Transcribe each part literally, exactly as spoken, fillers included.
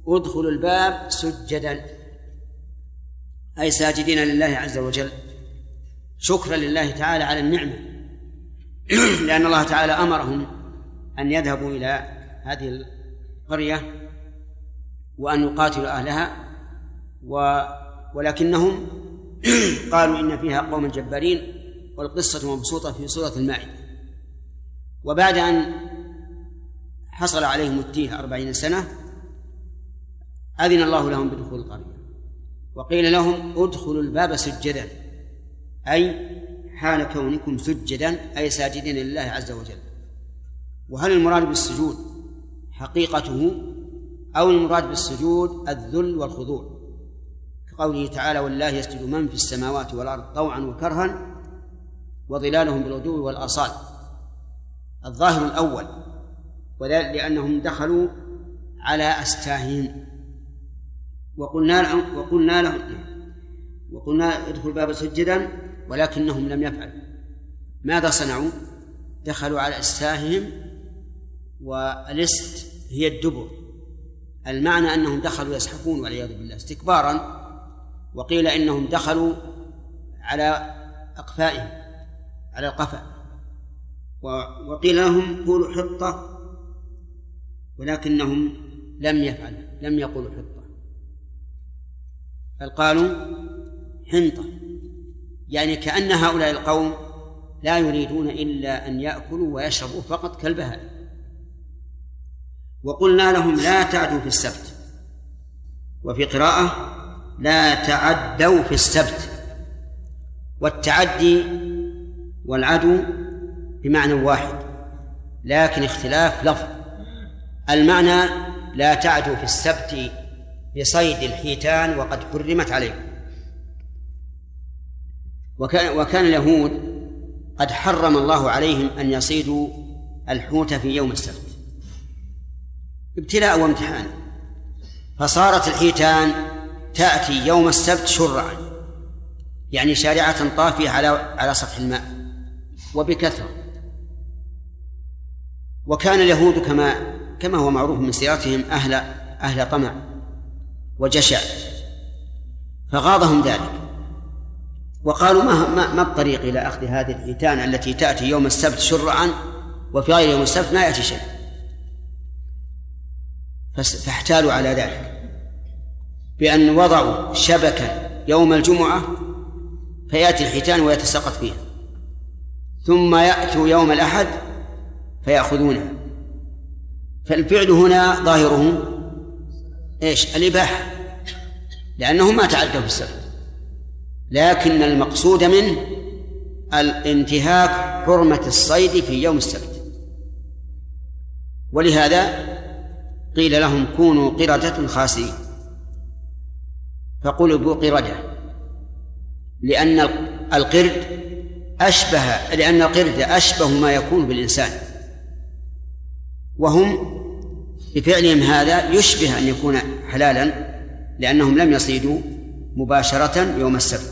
ادخلوا الباب سجدا أي ساجدين لله عز وجل شكرا لله تعالى على النعمة، لأن الله تعالى أمرهم أن يذهبوا إلى هذه القرية وأن يقاتلوا أهلها، ولكنهم قالوا إن فيها قوما جبارين، والقصة مبسوطة في سورة المائدة. وبعد أن حصل عليهم التيه أربعين سنة أذن الله لهم بدخول القرية، وقيل لهم ادخلوا الباب سجدا أي حال كونكم سجدا أي ساجدين لله عز وجل. وهل المراد بالسجود حقيقته أو المراد بالسجود الذل والخضوع، كقوله تعالى والله يسجد من في السماوات والأرض طوعا وكرها وظلالهم بالغدو والآصال؟ الظاهر الأول، وذلك لأنهم دخلوا على أستاههم، وقلنا لهم وقلنا لهم وقلنا ادخلوا الباب سجدا، ولكنهم لم يفعلوا. ماذا صنعوا؟ دخلوا على أستاههم، والست هي الدبر، المعنى أنهم دخلوا يزحفون والعياذ بالله استكبارا. وقيل إنهم دخلوا على أقفائهم على القفا، وقيل لهم قولوا حطة، ولكنهم لم يفعلوا لم يقولوا حطة، بل قالوا حنطة، يعني كأن هؤلاء القوم لا يريدون إلا أن يأكلوا ويشربوا فقط كالبهائم. وقلنا لهم لا تعدوا في السبت، وفي قراءة لا تعدوا في السبت، والتعدي والعدو بمعنى واحد لكن اختلاف لفظ. المعنى لا تعدوا في السبت بصيد الحيتان وقد حرمت عليكم، وكان, وكان اليهود قد حرم الله عليهم أن يصيدوا الحوت في يوم السبت ابتلاء وامتحان، فصارت الحيتان تأتي يوم السبت شرعا، يعني شارعة طافية على على سطح الماء وبكثرة. وكان اليهود كما كما هو معروف من سيرتهم أهل أهل طمع وجشع، فغاضهم ذلك، وقالوا ما ما, ما الطريق إلى أخذ هذه الحيتان التي تأتي يوم السبت شرعا وفي غير يوم السبت ما يأتي شيء، فاحتالوا على ذلك بأن وضعوا شبكا يوم الجمعة فيأتي الحيتان ويتساقط فيها، ثم يأتوا يوم الأحد فيأخذونها. فالفعل هنا ظاهره إيش؟ الإباحة، لأنهم ما تعدوا في السبت، لكن المقصود منه الانتهاك حرمة الصيد في يوم السبت. ولهذا قيل لهم كونوا قردة خاسئين، فقلبوا قردة، لأن القرد أشبه لأن القرد أشبه ما يكون بالإنسان، وهم بفعلهم هذا يشبه أن يكون حلالا لأنهم لم يصيدوا مباشرة يوم السبت.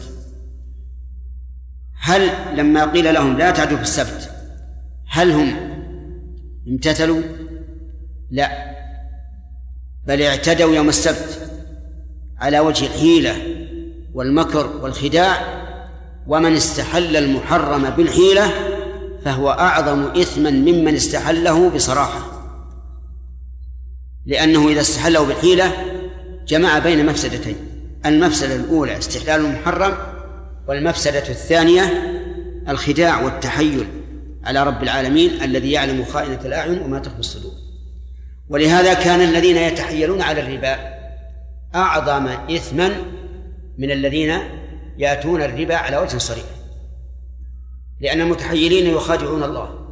هل لما قيل لهم لا تعدوا في السبت هل هم امتثلوا؟ لا، بل اعتدوا يوم السبت على وجه الحيلة والمكر والخداع، ومن استحل المحرم بالحيلة فهو أعظم إثما ممن استحله بصراحة، لأنه إذا استحله بالحيلة جمع بين مفسدتين: المفسدة الأولى استحلال المحرم، والمفسدة الثانية الخداع والتحيل على رب العالمين الذي يعلم خائنة الأعين وما تخفي الصدور. ولهذا كان الذين يتحيلون على الربا أعظم إثما من الذين يأتون الربا على وجه صريح، لأن المتحيلين يخادعون الله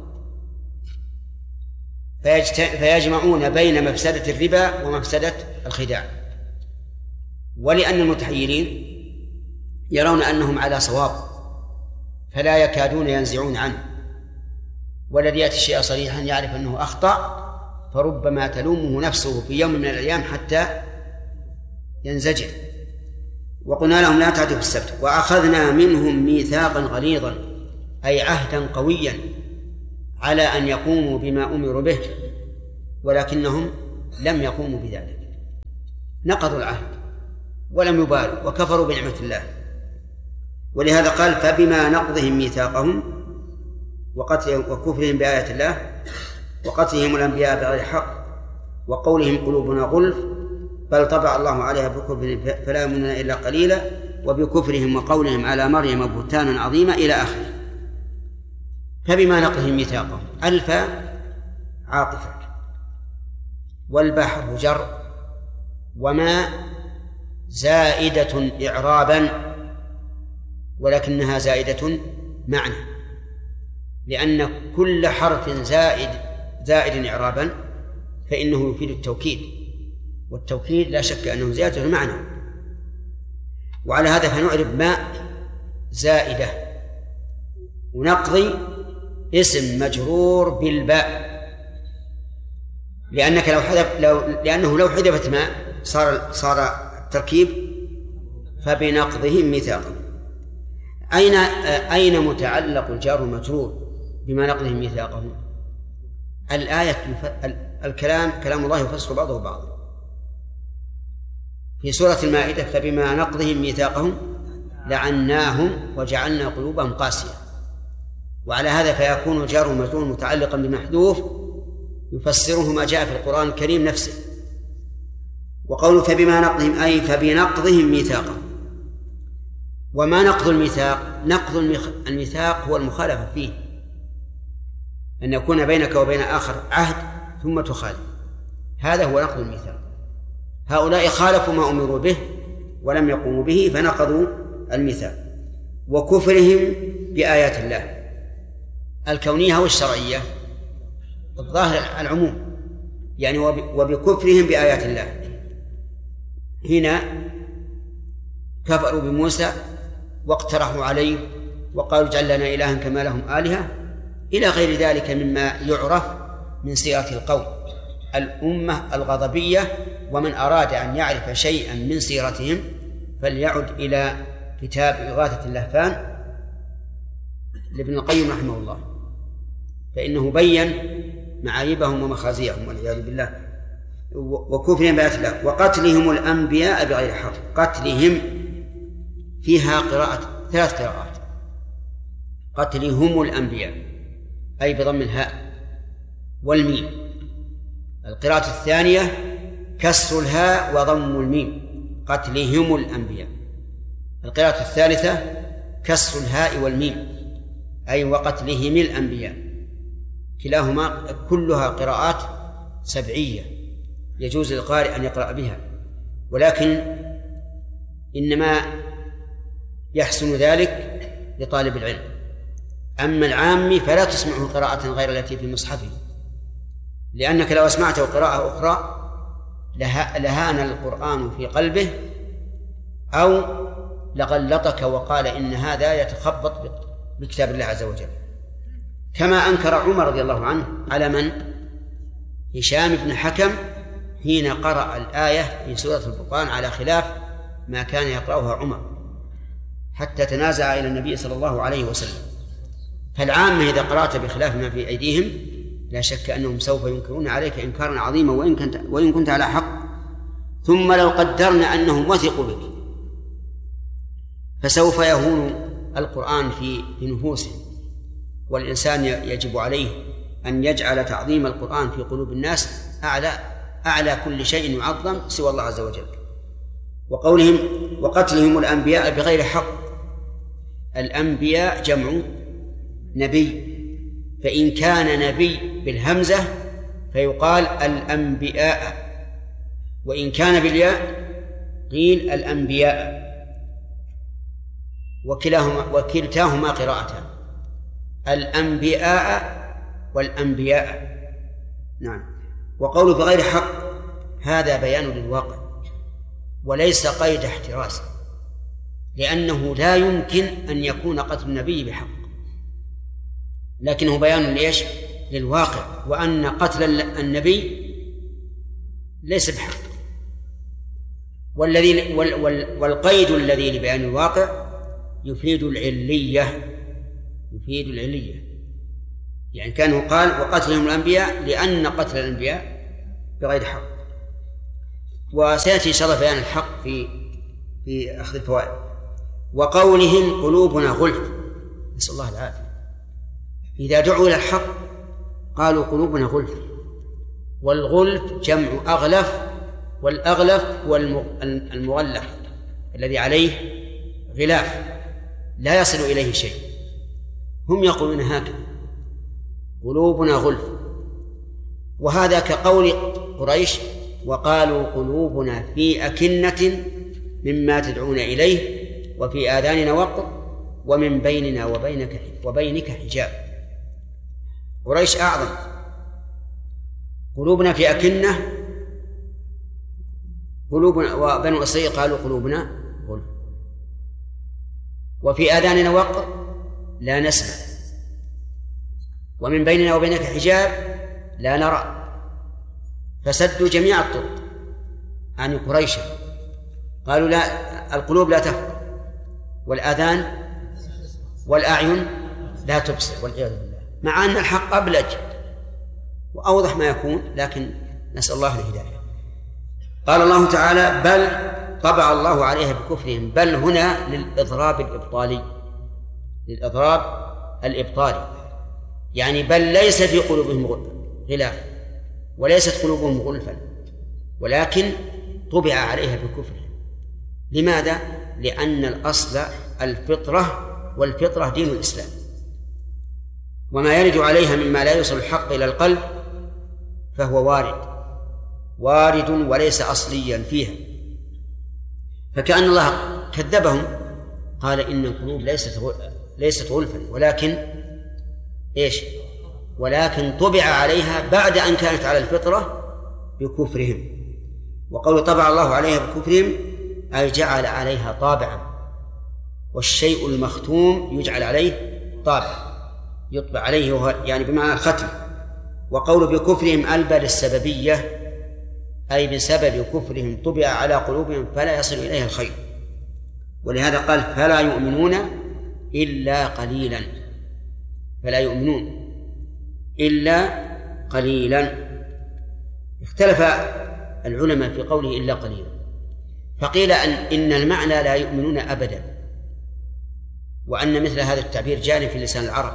فيجمعون بين مفسدة الربا ومفسدة الخداع، ولأن المتحيلين يرون أنهم على صواب فلا يكادون ينزعون عنه، والذي يأتي الشيء صريحا يعرف أنه أخطأ فربما تلومه نفسه في يوم من الأيام حتى ينزجر. وقلنا لهم لا تعدوا في السبت، وأخذنا منهم ميثاقا غليظا أي عهدا قويا على أن يقوموا بما أمروا به، ولكنهم لم يقوموا بذلك. نقضوا العهد ولم يبالوا وكفروا بنعمة الله. ولهذا قال فبما نقضهم ميثاقهم وقتلهم وكفرهم بآيات الله وقتلهم الأنبياء بغير حق وقولهم قلوبنا غلف بل طبع الله عليها بكفرهم فلا يؤمنون إلا قليلا وبكفرهم وقولهم على مريم بهتانا عظيما إلى آخره. فبما نقضهم ميثاقهم ألف عاطفة والبحر جر وما زائدة إعرابا ولكنها زائدة معنى، لأن كل حرف زائد زائد إعرابا فإنه يفيد التوكيد، والتوكيد لا شك أنه زيادة المعنى. وعلى هذا فنعرب ما زائدة ونقضي اسم مجرور بالباء، لأنك لو حذف لو لأنه لو حذفت ما صار صار التركيب فبنقضهم ميثاقهم. أين أين متعلق الجار والمجرور بما نقضهم ميثاقهم؟ الآية الكلام كلام الله يفسر بعضه بعضا. في سورة المائدة فبما نقضهم ميثاقهم لعناهم وجعلنا قلوبهم قاسية، وعلى هذا فيكون الجار والمجرور متعلقا بمحذوف يفسره ما جاء في القرآن الكريم نفسه. وقوله فبما نقضهم أي فبنقضهم ميثاقهم. وما نقض الميثاق؟ نقض الميثاق هو المخالفة فيه، أن يكون بينك وبين آخر عهد ثم تخالف، هذا هو نقض الميثاق. هؤلاء خالفوا ما أمروا به ولم يقوموا به فنقضوا الميثاق. وكفرهم بآيات الله الكونية والشرعية الظاهر العموم، يعني وبكفرهم بآيات الله. هنا كفروا بموسى واقترحوا عليه وقالوا اجعل لنا إلها كما لهم آلهة إلى غير ذلك مما يعرف من سيرة القوم الأمة الغضبية. ومن أراد أن يعرف شيئا من سيرتهم فليعد إلى كتاب إغاثة اللهفان لابن القيم رحمه الله، فإنه بين معايبهم ومخازيهم والعياذ بالله. وكفرهم بآيات الله وقتلهم الأنبياء بغير حق. قتلهم فيها قراءة ثلاث قراءات، قتلهم الأنبياء أي بضم الهاء والميم. القراءة الثانية كسر الهاء وضم الميم قتلهم الأنبياء. القراءة الثالثة كسر الهاء والميم أي وقتلهم الأنبياء. كلاهما كلها قراءات سبعية يجوز للقارئ أن يقرأ بها، ولكن إنما يحسن ذلك لطالب العلم. أما العامي فلا تسمعه قراءة غير التي في مصحفه، لأنك لو أسمعته قراءة أخرى لهان القرآن في قلبه أو لغلطك وقال إن هذا يتخبط بكتاب الله عز وجل، كما أنكر عمر رضي الله عنه على من؟ هشام بن حكم حين قرأ الآية في سورة الفرقان على خلاف ما كان يقرأها عمر حتى تنازع إلى النبي صلى الله عليه وسلم. فالعامة إذا قرأت بخلاف ما في أيديهم لا شك أنهم سوف ينكرون عليك إنكارا عظيما وإن كنت, وإن كنت على حق. ثم لو قدرنا أنهم وثقوا بك فسوف يهون القرآن في نفوسهم، والإنسان يجب عليه أن يجعل تعظيم القرآن في قلوب الناس أعلى أعلى كل شيء يعظم سوى الله عز وجل. وقولهم وقتلهم الأنبياء بغير حق. الأنبياء جمع نبي، فإن كان نبي بالهمزة فيقال الأنبياء، وإن كان بالياء قيل الأنبياء، وكلاهما وكلتاهما قراءتان الأنبياء والأنبياء. نعم. وقوله بغير حق هذا بيان للواقع وليس قيد احتراز، لأنه لا يمكن أن يكون قتل النبي بحق، لكنه بيان ليش؟ للواقع، وأن قتل النبي ليس بحق. والذي والقيد الذي لبيان الواقع يفيد العلية، يفيد العلية، يعني كانه قال وقتلهم الأنبياء لأن قتل الأنبياء بغير حق. وسيأتي إن شاء الله بيان الحق في في أخذ الفوائد. وقولهم قلوبنا غلف، نسأل الله العافية. إذا دعوا إلى الحق قالوا قلوبنا غلف، والغلف جمع أغلف، والأغلف هو المغلف الذي عليه غلاف لا يصل إليه شيء. هم يقولون هكذا قلوبنا غلف، وهذا كقول قريش وقالوا قلوبنا في أكنة مما تدعون إليه وفي آذاننا وقر ومن بيننا وبينك وبينك حجاب. قريش أعظم، قلوبنا في أكنة، قلوبنا، وبنو إسرائيل قالوا قلوبنا غلف، وفي آذاننا وقر لا نسمع، ومن بيننا وبينك حجاب لا نرى. فسدوا جميع الطرق عن قريش، قالوا لا، القلوب لا تفقه، والآذان والأعين لا تبصر، والعياذ بالله، مع أن الحق أبلج وأوضح ما يكون، لكن نسأل الله الهداية. قال الله تعالى بل طبع الله عليها بكفرهم، بل هنا للإضراب الإبطالي، للإضراب الإبطالي، يعني بل ليس في قلوبهم غلاف وليست قلوبهم غلفا، ولكن طبع عليها بكفرهم. لماذا؟ لأن الأصل الفطرة، والفطرة دين الإسلام، وما يرد عليها مما لا يوصل الحق إلى القلب فهو وارد وارد وليس أصليا فيها. فكأن الله كذبهم، قال إن القلوب ليست ليست غلفا، ولكن إيش؟ ولكن طبع عليها بعد أن كانت على الفطرة بكفرهم. وقول طبع الله عليها بكفرهم أي جعل عليها طابعا، والشيء المختوم يجعل عليه طابع، يطبع عليه يعني بمعنى الختم. وقول بكفرهم ألبى للسببية، أي بسبب كفرهم طبع على قلوبهم فلا يصل إليها الخير، ولهذا قال فلا يؤمنون إلا قليلا، فلا يؤمنون إلا قليلا. اختلف العلماء في قوله إلا قليلا، فقيل أن إن المعنى لا يؤمنون أبدا، وأن مثل هذا التعبير جاري في لسان العرب،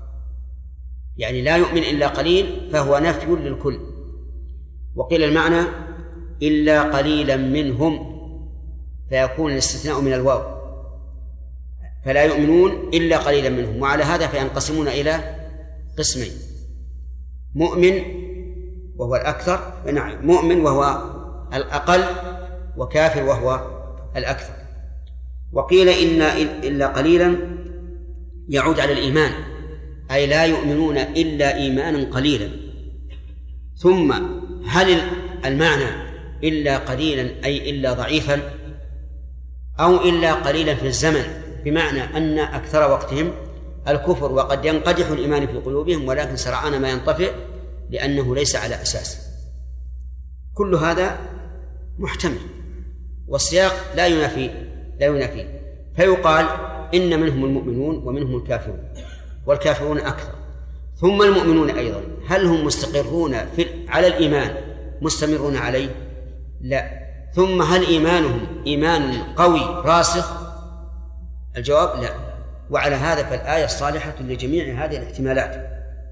يعني لا يؤمن إلا قليل فهو نفي للكل. وقيل المعنى إلا قليلا منهم، فيكون الاستثناء من الواو، فلا يؤمنون إلا قليلا منهم. وعلى هذا فينقسمون إلى قسمين: مؤمن وهو الأكثر، نعم مؤمن وهو الأقل، وكافر وهو الأكثر. وقيل إن إلا قليلا يعود على الإيمان، أي لا يؤمنون إلا إيمانا قليلا. ثم هل المعنى إلا قليلا أي إلا ضعيفا، أو إلا قليلا في الزمن، بمعنى أن أكثر وقتهم الكفر، وقد ينقدح الإيمان في قلوبهم ولكن سرعان ما ينطفئ لأنه ليس على أساس. كل هذا محتمل، والسياق لا ينافي لا ينافي فيقال إن منهم المؤمنون ومنهم الكافرون، والكافرون أكثر. ثم المؤمنون أيضا هل هم مستقرون في على الإيمان مستمرون عليه؟ لا. ثم هل إيمانهم إيمان قوي راسخ؟ الجواب لا. وعلى هذا فالآية الصالحة لجميع هذه الاحتمالات.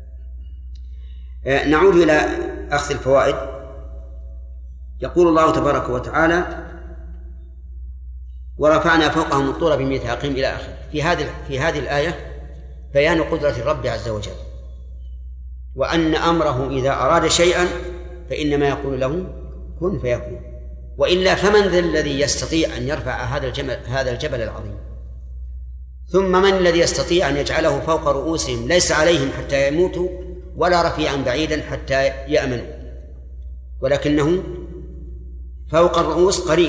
نعود إلى أخذ الفوائد. يقول الله تبارك وتعالى ورفعنا فوقهم الطور بميثاقهم إلى آخره. في هذه في هذه الآية بيان قدرة الرب عز وجل، وأن أمره إذا أراد شيئا فإنما يقول له كن فيكون، وإلا فمن ذا الذي يستطيع أن يرفع هذا الجبل هذا الجبل العظيم؟ ثم من الذي يستطيع أن يجعله فوق رؤوسهم ليس عليهم حتى يموتوا، ولا رفيعا بعيدا حتى يأمنوا، ولكنه فوق الرؤوس قريب،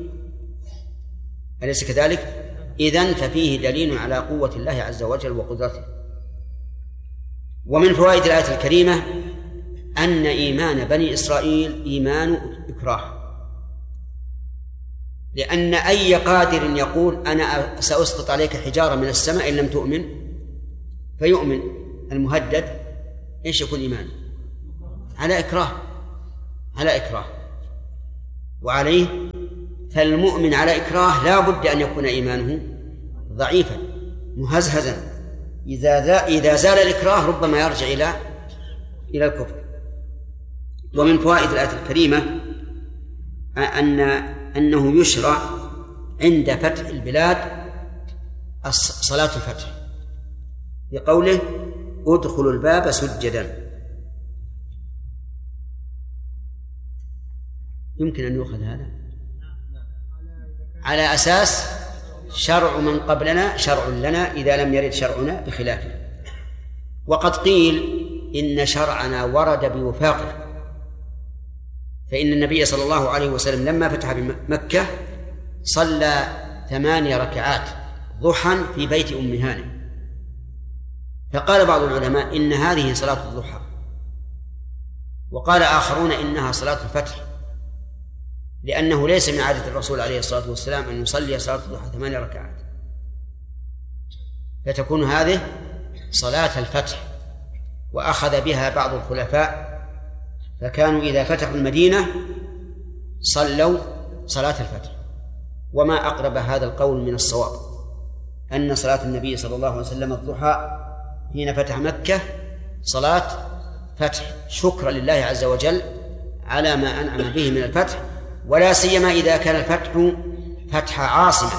أليس كذلك؟ إذن ففيه دليل على قوة الله عز وجل وقدرته. ومن فوائد الآية الكريمة أن إيمان بني إسرائيل إيمان إكراه، لأن أي قادر يقول أنا سأسقط عليك حجارة من السماء إن لم تؤمن فيؤمن، المهدد إيش يكون إيمان؟ على إكراه، على إكراه. وعليه فالمؤمن على إكراه لا بد أن يكون إيمانه ضعيفا مهزهزا. إذا إذا زال الإكراه ربما يرجع إلى إلى الكفر. ومن فوائد الآية الكريمة أن أنه يشرع عند فتح البلاد صلاة الفتح بقوله ادخلوا الباب سجدا. يمكن أن يؤخذ هذا على أساس شرع من قبلنا شرع لنا إذا لم يرد شرعنا بخلافه. وقد قيل إن شرعنا ورد بوفاقه، فإن النبي صلى الله عليه وسلم لما فتح بمكة صلى ثماني ركعات ضحى في بيت أم هانئ، فقال بعض العلماء إن هذه صلاة الضحى، وقال آخرون إنها صلاة الفتح، لأنه ليس من عادة الرسول عليه الصلاة والسلام أن يصلي صلاة الضحى ثماني ركعات، فتكون هذه صلاة الفتح. وأخذ بها بعض الخلفاء، فكانوا إذا فتحوا المدينة صلوا صلاة الفتح. وما أقرب هذا القول من الصواب أن صلاة النبي صلى الله عليه وسلم الضحى حين فتح مكة صلاة فتح، شكرا لله عز وجل على ما أنعم به من الفتح، ولا سيما إذا كان الفتح فتح عاصمة.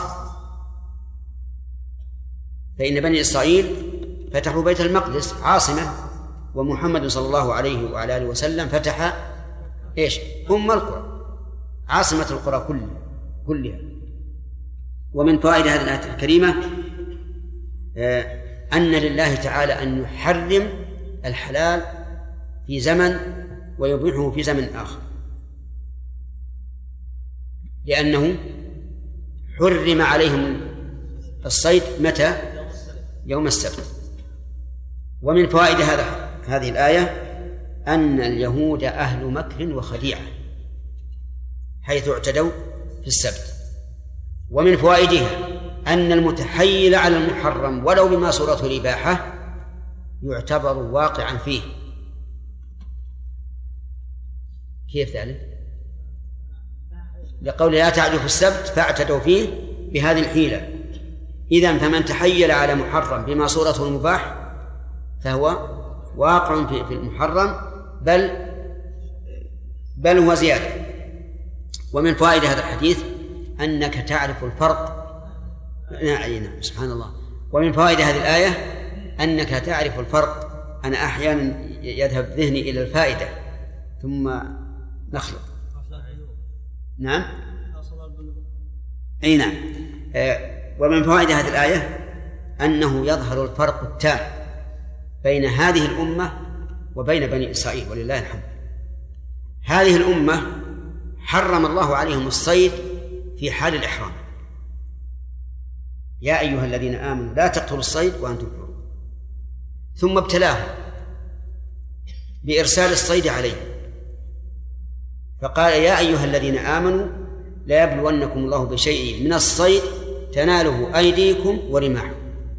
فإن بني إسرائيل فتحوا بيت المقدس عاصمة، ومحمد صلى الله عليه وعلى آله وسلم فتح إيش؟ أم القرى، عاصمة القرى كلها كلها. ومن فوائد هذه الآية الكريمة أن لله تعالى أن يحرم الحلال في زمن ويبيحه في زمن آخر، لأنه حرم عليهم الصيد متى؟ يوم السبت. ومن فوائد هذا هذه الآية أن اليهود أهل مكر وخديعة حيث اعتدوا في السبت. ومن فوائدها أن المتحيل على المحرم ولو بما صورته الإباحة يعتبر واقعا فيه. كيف ذلك؟ لقول لا تعدوا في السبت فاعتدوا فيه بهذه الحيلة. إذن فمن تحيل على محرم بما صورته المباح فهو واقع في المحرم، بل بل هو زيادة. ومن فوائد هذا الحديث أنك تعرف الفرق. نعم سبحان الله. ومن فوائد هذه الآية أنك تعرف الفرق. أنا أحيانا يذهب ذهني إلى الفائدة ثم نخلط. نعم أي نعم. ومن فوائد هذه الآية أنه يظهر الفرق التام بين هذه الأمة وبين بني إسرائيل ولله الحمد. هذه الأمة حرم الله عليهم الصيد في حال الإحرام، يا أيها الذين آمنوا لا تقتلوا الصيد وأنتم حرم، ثم ابتلاهم بإرسال الصيد عليه، فقال يا أيها الذين آمنوا لا يبلونكم الله بشيء من الصيد تناله أيديكم ورماحكم.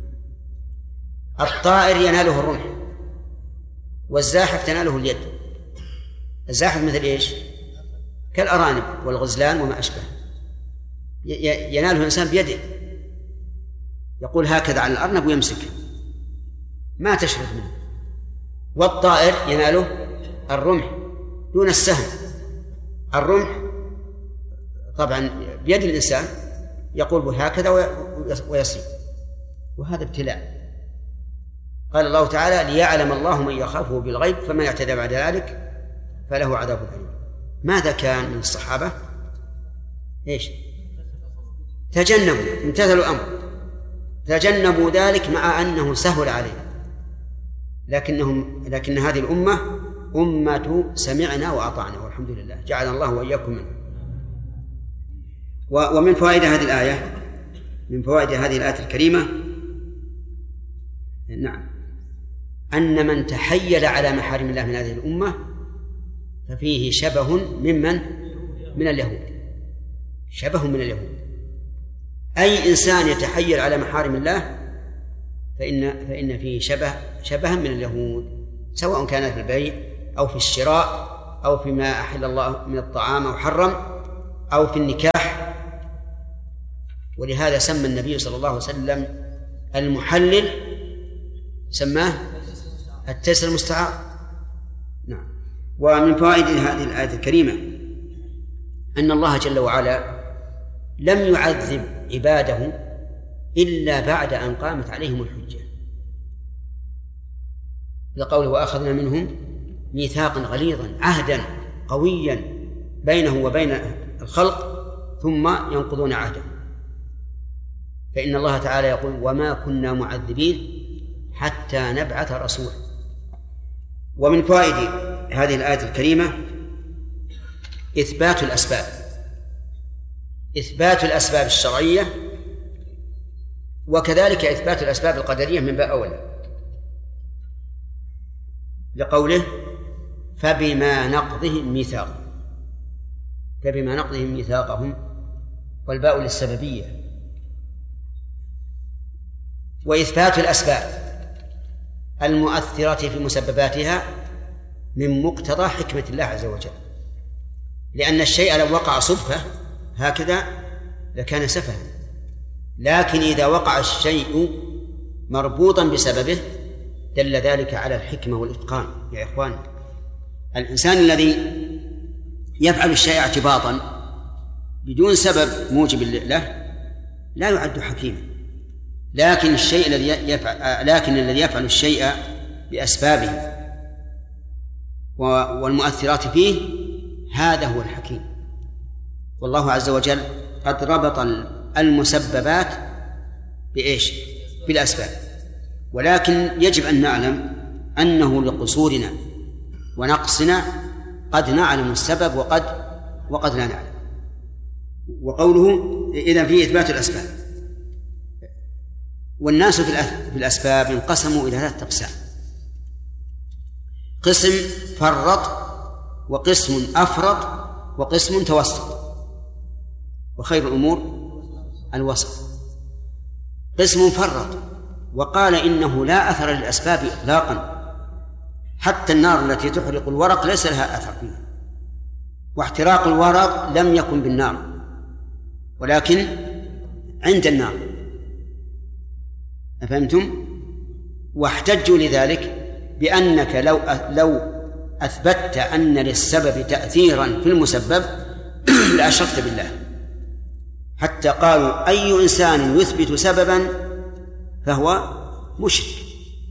الطائر يناله الرمح، والزاحف تناله اليد. الزاحف مثل إيش؟ كالأرانب والغزلان وما أشبه، يناله الإنسان بيده، يقول هكذا على الأرنب ويمسكه ما تشرد منه. والطائر يناله الرمح دون السهم. الرمح طبعا بيد الإنسان يقول هكذا ويصيب، وهذا ابتلاء. قال الله تعالى ليعلم الله من يخافه بالغيب فمن اعتدى بعد ذلك فله عذاب أليم. ماذا كان من الصحابة؟ إيش؟ تجنبوا، امتثلوا الأمر، تجنبوا ذلك مع أنه سهل عليهم، لكنهم لكن هذه الأمة أمة سمعنا وأطعنا والحمد لله، جعل الله وإياكم منه. ومن فوائد هذه الآية من فوائد هذه الآية الكريمة نعم أن من تحيل على محارم الله من هذه الأمة ففيه شبه ممن من اليهود، شبه من اليهود. أي إنسان يتحيل على محارم الله فإن فإن فيه شبه شبها من اليهود، سواء كان في البيع أو في الشراء أو فيما أحل الله من الطعام أو حرم، أو في النكاح. ولهذا سمى النبي صلى الله عليه وسلم المحلل سماه التيسير المستعار. نعم. ومن فوائد هذه الآية الكريمة أن الله جل وعلا لم يعذب عباده إلا بعد أن قامت عليهم الحجة، لقوله وأخذنا منهم ميثاقا غليظا، عهدا قويا بينه وبين الخلق ثم ينقضون عهده. فإن الله تعالى يقول وما كنا معذبين حتى نبعث رسولا. ومن فوائد هذه الآية الكريمة إثبات الأسباب، إثبات الأسباب الشرعية، وكذلك إثبات الأسباب القدرية من باب أولى، لقوله فبما نقضهم ميثاقهم، فبما نقضهم ميثاقهم، والباء للسببية. وإثبات الأسباب المؤثرة في مسبباتها من مقتضى حكمة الله عز وجل، لأن الشيء لو وقع صدفة هكذا لكان سفها، لكن إذا وقع الشيء مربوطا بسببه دل ذلك على الحكمة والإتقان. يا إخوان، الإنسان الذي يفعل الشيء اعتباطا بدون سبب موجب له لا يعد حكيما، لكن الشيء الذي يفعل لكن الذي يفعل الشيء بأسبابه والمؤثرات فيه هذا هو الحكيم. والله عز وجل قد ربط المسببات بإيش؟ بالأسباب. ولكن يجب أن نعلم أنه لقصورنا ونقصنا قد نعلم السبب وقد وقد لا نعلم. وقوله إذن فيه إثبات الأسباب. والناس في الأسباب انقسموا إلى ثلاثة أقسام: قسم فرط، وقسم أفرط، وقسم توسط، وخير الأمور الوسط. قسم فرط وقال إنه لا أثر للأسباب إطلاقا، حتى النار التي تحرق الورق ليس لها أثر فيها، واحتراق الورق لم يكن بالنار ولكن عند النار. أفهمتم؟ واحتجوا لذلك بأنك لو لو أثبتت أن للسبب تأثيرا في المسبب لأشركت بالله، حتى قالوا أي إنسان يثبت سببا فهو مشرك.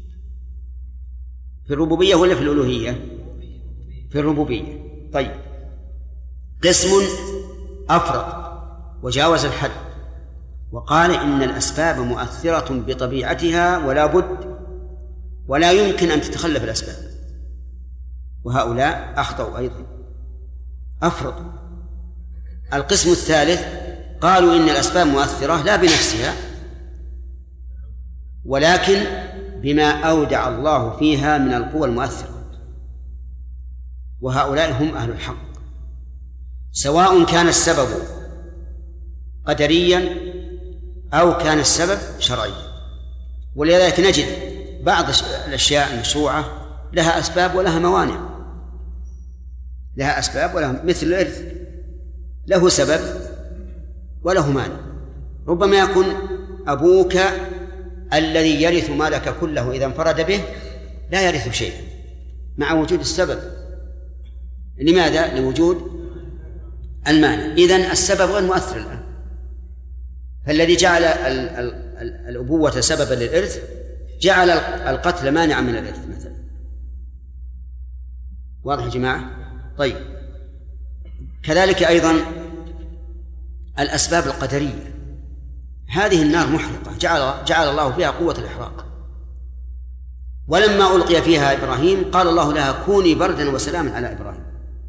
في الربوبية ولا في الألوهية؟ في الربوبية. طيب، قسم أفرط وجاوز الحد وقال إن الأسباب مؤثرة بطبيعتها ولا بد ولا يمكن أن تتخلف الأسباب، وهؤلاء أخطأوا أيضا، أفرطوا. القسم الثالث قالوا إن الأسباب مؤثرة لا بنفسها ولكن بما أودع الله فيها من القوى المؤثرة، وهؤلاء هم أهل الحق، سواء كان السبب قدريا أو كان السبب شرعيا. ولذلك نجد بعض الأشياء المشروعة لها أسباب ولها موانع، لها أسباب ولها، مثل الإرث له سبب وله مانع. ربما يكون أبوك الذي يرث مالك كله إذا انفرد به لا يرث شيئا مع وجود السبب. لماذا؟ لوجود المانع. إذن السبب غير مؤثر الآن. فالذي جعل الأبوة سببا للإرث جعل القتل مانعا من الإرث مثلا. واضح يا جماعة؟ طيب، كذلك أيضا الأسباب القدرية. هذه النار محرقة جعل, جعل الله فيها قوة الإحراق، ولما ألقي فيها إبراهيم قال الله لها كوني بردا وسلاما على إبراهيم،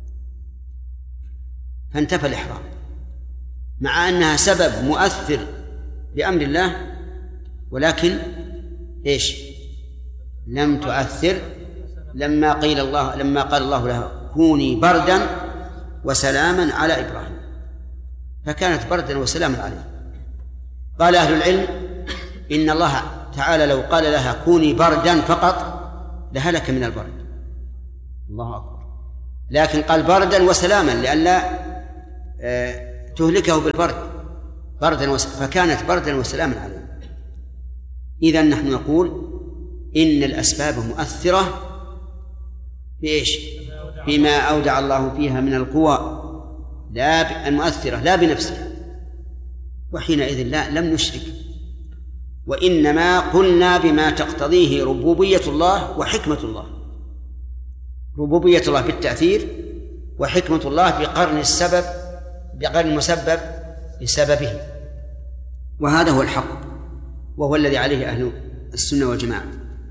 فانتفى الإحراق مع أنها سبب مؤثر بأمر الله، ولكن إيش؟ لم تؤثر لما قيل الله لما قال الله لها كوني بردا وسلاما على إبراهيم، فكانت بردا وسلاما عليه. قال أهل العلم إن الله تعالى لو قال لها كوني بردا فقط لهلك من البرد، الله أكبر، لكن قال بردا وسلاما لئلا تهلكه بالبرد بردا وس... فكانت بردا وسلاما عليه. إذن نحن نقول إن الأسباب مؤثرة بإيش؟ بما أودع الله فيها من القوى، لا المؤثرة لا بنفسها، وحينئذ لا لم نشرك، وإنما قلنا بما تقتضيه ربوبية الله وحكمة الله. ربوبية الله بالتأثير، وحكمة الله بقرن السبب بقرن المسبب بسببه، وهذا هو الحق، وهو الذي عليه أهل السنة والجماعة.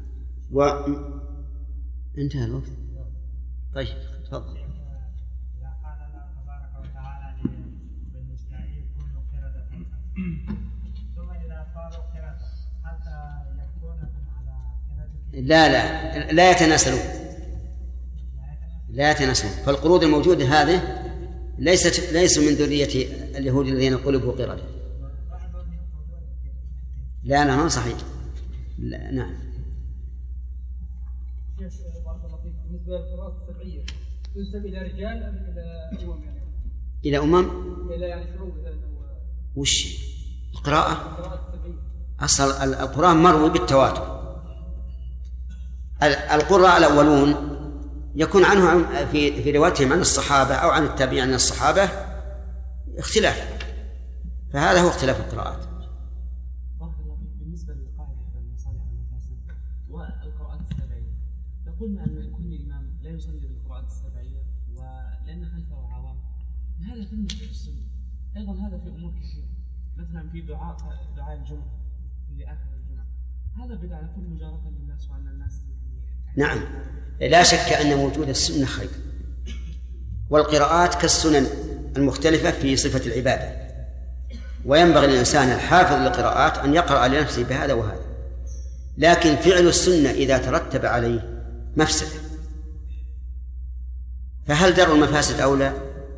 وانتهى الوقت. طيب تفضل. إذا قال الله تبارك وتعالى لبني إسرائيل كونوا قردة، ثم إذا صاروا قردة حتى يكونكم على قردة، لا لا لا يتناسلون لا يتناسلون فالقرود الموجودة هذه ليست ليس من ذرية اليهود الذين قلبوا قردة. لا لا ما صحيح. لا نعم. بالنسبة للقراءات السبعية تنسب إلى رجال أم إلى أمم؟ يعني إلى أمم؟ إلى يعني شعوب. وش القراءة؟ القراءات السبعية أصل القرآن مروي بالتواتر. القراء الأولون يكون عنه في في روايتهم عن الصحابة أو عن التابعين عن الصحابة اختلاف، فهذا هو اختلاف القراءات. بالنسبة للقاعدة المصالح والمفاسد والقراءات السبعية، قلنا أن كل إمام لا يصلي بالقراءات السبعية ولأن خلفه عوام، هذا بالنسبة للسنة. أيضا هذا في أمور كثيرة، مثلا في دعاء دعاء الجمعة في آخر الجمعة، هذا بدعة يكون مجارة للناس وأن الناس نعم لا شك أن وجود السنة خير، والقراءات كالسنن المختلفة في صفة العبادة، وينبغي للإنسان الحافظ للقراءات أن يقرأ لنفسه بهذا وهذا، لكن فعل السنة إذا ترتب عليه مفسدة فهل درء المفاسد أولى؟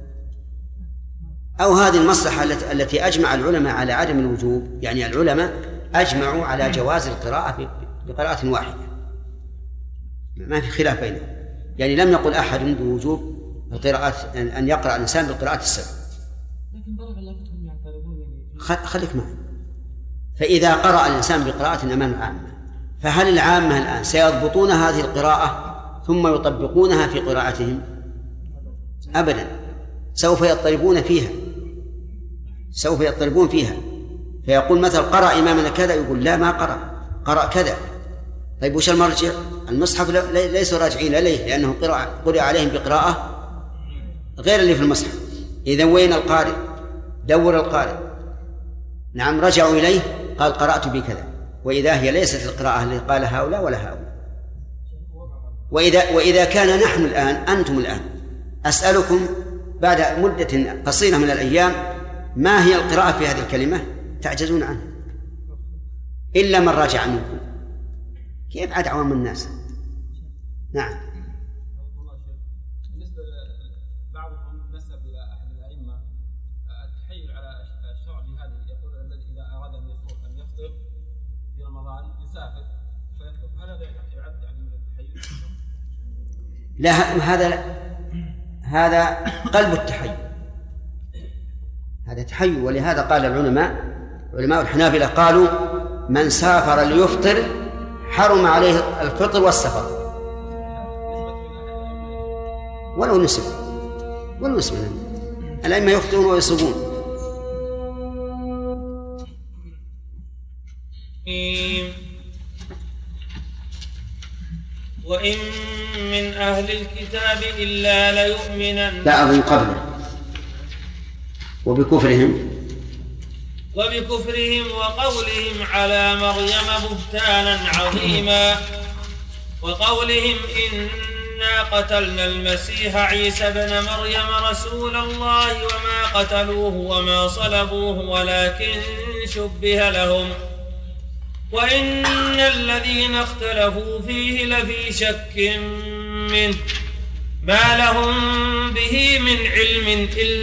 أو هذه المصلحة التي أجمع العلماء على عدم الوجوب، يعني العلماء أجمعوا على جواز القراءة بقراءة واحدة، ما في خلاف بينهم، يعني لم يقل أحد بوجوب القراءات أن يقرأ الإنسان بالقراءة السبع. لكن بارك الله فيكم يعترضون يعني خليك معي. فإذا قرأ الإنسان بقراءة أمام العامة، فهل العامة الآن سيضبطون هذه القراءة ثم يطبقونها في قراءتهم؟ أبدا، سوف يضطربون فيها سوف يضطربون فيها فيقول مثلا قرأ إمامنا كذا، يقول لا ما قرأ، قرأ كذا. طيب وش المرجع؟ المصحف ليسوا راجعين إليه لأنه قرأ عليهم بقراءة غير اللي في المصحف. إذن وين القارئ؟ دور القارئ. نعم رجعوا إليه قال قرأت بكذا، وإذا هي ليست القراءة اللي قال هؤلاء ولا هؤلاء. وإذا, وإذا كان نحن الآن أنتم الآن أسألكم بعد مدة قصيرة من الأيام ما هي القراءة في هذه الكلمة تعجزون عنها إلا من راجع منكم، كيف عاد عوام الناس؟ نعم. بالنسبة لبعضهم نسب إلى أحد الأئمة التحيل على الشرع بهذه، يقول الذي إذا أراد أن يفطر في رمضان يسافر فيفطر، هل هذا يعد يعني من التحيل؟ لا، هذا هذا قلب التحيل، هذا تحيل. ولهذا قال العلماء علماء الحنابلة قالوا من سافر ليفطر حرم عليه الفطر والسفر ولو نسب ولو نسب الأئمة يفطرون ويصومون. وإن من أهل الكتاب إلا ليؤمنن لا أظن قبله وبكفرهم وبكفرهم وقولهم على مريم بهتانا عظيما، وقولهم إنا قتلنا المسيح عيسى ابن مريم رسول الله وما قتلوه وما صلبوه ولكن شبه لهم، وإن الذين اختلفوا فيه لفي شك منه ما لهم به من علم إلا